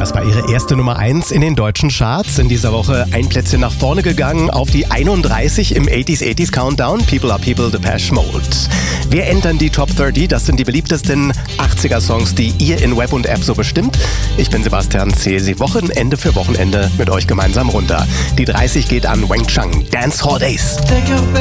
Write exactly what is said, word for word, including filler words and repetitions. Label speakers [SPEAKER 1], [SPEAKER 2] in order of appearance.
[SPEAKER 1] Das war ihre erste Nummer eins in den deutschen Charts. In dieser Woche ein Plätzchen nach vorne gegangen auf die einunddreißig im achtziger achtziger Countdown. People Are People, Depeche Mode. Wir entern die Top dreißig. Das sind die beliebtesten achtziger-Songs, die ihr in Web und App so bestimmt. Ich bin Sebastian, zähle sie Wochenende für Wochenende mit euch gemeinsam runter. Die dreißig geht an Wang Chung, Dance Hall Days.